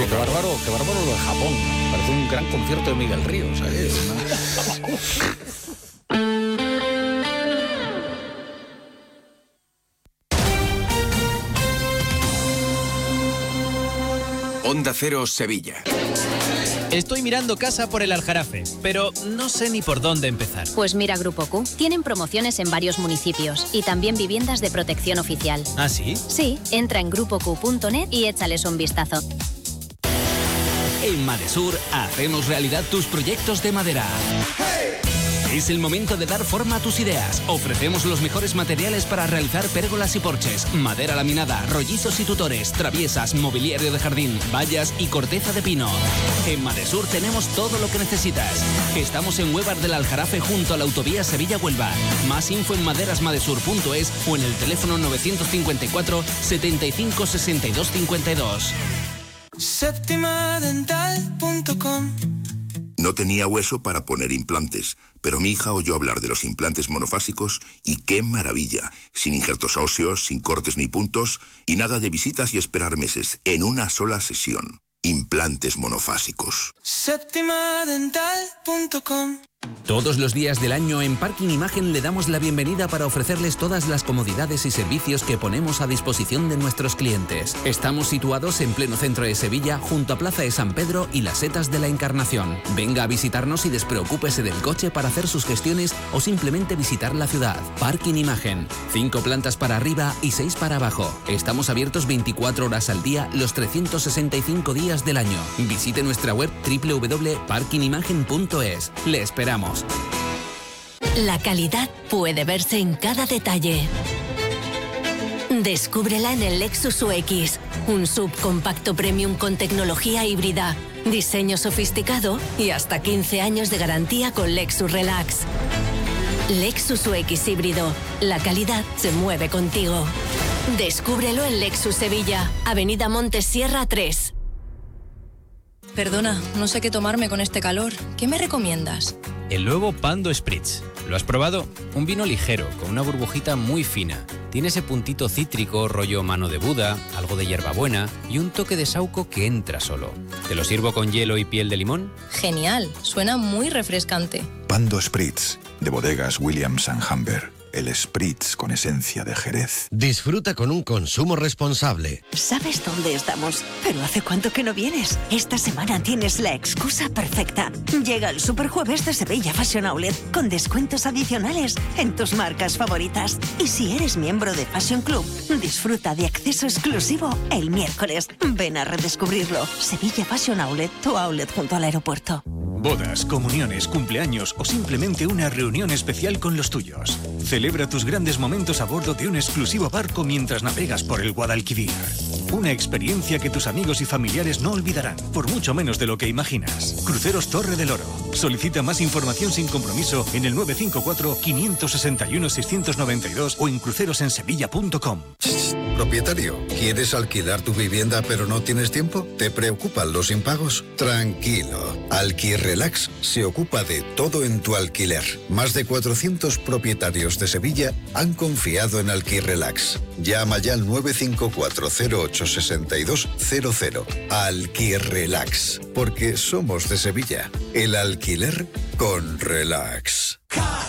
Oye, qué bárbaro lo de Japón. Parece un gran concierto de Miguel Ríos, ¿sabes? Onda Cero Sevilla. Estoy mirando casa por el Aljarafe, pero no sé ni por dónde empezar. Pues mira Grupo Q. Tienen promociones en varios municipios y también viviendas de protección oficial. ¿Ah, sí? Sí, entra en grupoq.net y échales un vistazo. En Madesur hacemos realidad tus proyectos de madera. Es el momento de dar forma a tus ideas. Ofrecemos los mejores materiales para realizar pérgolas y porches, madera laminada, rollizos y tutores, traviesas, mobiliario de jardín, vallas y corteza de pino. En Madesur tenemos todo lo que necesitas. Estamos en Huevar del Aljarafe junto a la autovía Sevilla-Huelva. Más info en maderasmadesur.es o en el teléfono 954 75 62 52. Septimadental.com. No tenía hueso para poner implantes, pero mi hija oyó hablar de los implantes monofásicos y ¡qué maravilla! Sin injertos óseos, sin cortes ni puntos y nada de visitas y esperar meses, en una sola sesión. Implantes monofásicos. Septimadental.com. Todos los días del año en Parking Imagen le damos la bienvenida para ofrecerles todas las comodidades y servicios que ponemos a disposición de nuestros clientes. Estamos situados en pleno centro de Sevilla, junto a Plaza de San Pedro y las Setas de la Encarnación. Venga a visitarnos y despreocúpese del coche para hacer sus gestiones o simplemente visitar la ciudad. Parking Imagen, 5 plantas para arriba y 6 para abajo. Estamos abiertos 24 horas al día, los 365 días del año. Visite nuestra web www.parkingimagen.es. Le esperamos. La calidad puede verse en cada detalle. Descúbrela en el Lexus UX, un subcompacto premium con tecnología híbrida, diseño sofisticado y hasta 15 años de garantía con Lexus Relax. Lexus UX híbrido, la calidad se mueve contigo. Descúbrelo en Lexus Sevilla, Avenida Montesierra 3. Perdona, no sé qué tomarme con este calor. ¿Qué me recomiendas? El nuevo Pando Spritz. ¿Lo has probado? Un vino ligero, con una burbujita muy fina. Tiene ese puntito cítrico, rollo mano de Buda, algo de hierbabuena y un toque de saúco que entra solo. ¿Te lo sirvo con hielo y piel de limón? Genial, suena muy refrescante. Pando Spritz, de bodegas Williams & Humber. El Spritz con esencia de Jerez. Disfruta con un consumo responsable. ¿Sabes dónde estamos? Pero ¿hace cuánto que no vienes? Esta semana tienes la excusa perfecta. Llega el Superjueves de Sevilla Fashion Outlet con descuentos adicionales en tus marcas favoritas. Y si eres miembro de Fashion Club, disfruta de acceso exclusivo el miércoles. Ven a redescubrirlo. Sevilla Fashion Outlet, tu outlet junto al aeropuerto. Bodas, comuniones, cumpleaños o simplemente una reunión especial con los tuyos. Celebra tus grandes momentos a bordo de un exclusivo barco mientras navegas por el Guadalquivir. Una experiencia que tus amigos y familiares no olvidarán, por mucho menos de lo que imaginas. Cruceros Torre del Oro. Solicita más información sin compromiso en el 954-561-692 o en crucerosensevilla.com. Propietario, ¿quieres alquilar tu vivienda pero no tienes tiempo? ¿Te preocupan los impagos? Tranquilo. Alquirrelax se ocupa de todo en tu alquiler. Más de 400 propietarios de Sevilla han confiado en Alquirrelax. Llama ya al 954-086200. Alquirrelax. Porque somos de Sevilla. El alquiler con relax.